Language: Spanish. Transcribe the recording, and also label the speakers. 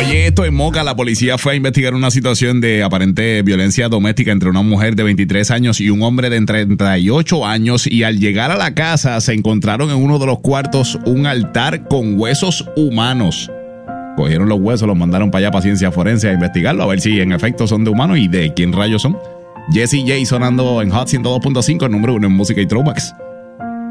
Speaker 1: Oye, esto en Moca, la policía fue a investigar una situación de aparente violencia doméstica entre una mujer de 23 años y un hombre de 38 años, y al llegar a la casa se encontraron en uno de los cuartos un altar con huesos humanos. Cogieron los huesos, los mandaron para allá para ciencia forense a investigarlo, a ver si en efecto son de humanos y de quién rayos son. Jessie J sonando en Hot 102.5, el número 1 en música y throwbacks.